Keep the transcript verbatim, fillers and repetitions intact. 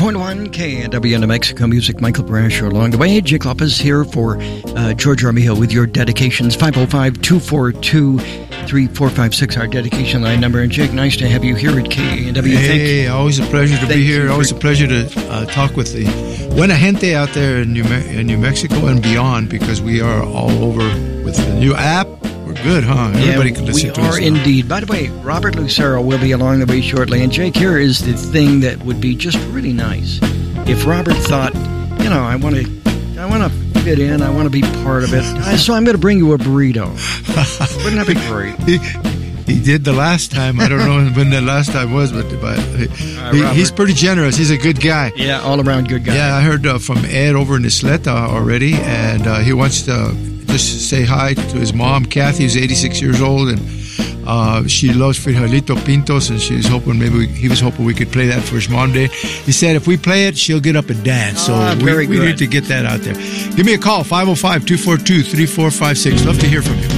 point one K N W New Mexico Music. Michael Brasher along the way. Jake Lopez here for uh, George Armijo with your dedications. five oh five, two four two, three four five six, our dedication line number. And Jake, nice to have you here at K N W. Hey, Thank, always a pleasure to be here. Always a pleasure to uh, talk with the Buena Gente out there in New, Me- in New Mexico and beyond, because we are all over with the new app. We're good, huh? Everybody yeah, can listen to we us. are now. Indeed. By the way, Robert Lucero will be along the way shortly. And Jake, here is the thing that would be just really nice. If Robert thought, you know, I want to I want to fit in, I want to be part of it, so I'm going to bring you a burrito. Wouldn't that be great? he, he did the last time. I don't know when the last time was, but, but uh, he, he's pretty generous. He's a good guy. Yeah, all around good guy. Yeah, I heard uh, from Ed over in Isleta already, and uh, he wants to just say hi to his mom, Kathy, who's eighty-six years old, and uh, she loves Frijolito Pintos, and she's hoping maybe we, he was hoping we could play that for his mom day. He said if we play it, she'll get up and dance. So oh, we, we need to get that out there. Give me a call, five oh five, two four two, three four five six. Love to hear from you.